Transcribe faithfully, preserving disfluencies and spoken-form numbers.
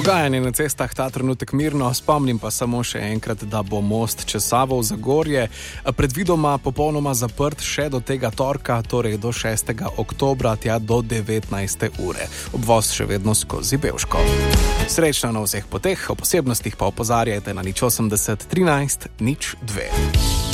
Dogajanje na cestah ta trenutek mirno, spomnim pa samo še enkrat, da bo most čez Savo v Zagorje predvidoma popolnoma zaprt še do tega torka, torej do šestega oktobra, tja do devetnajste ure. Obvoz še vedno skozi Bevško. Srečno na vseh poteh, o posebnostih pa opozarjajte na nič osemdeset trinajst nič dve.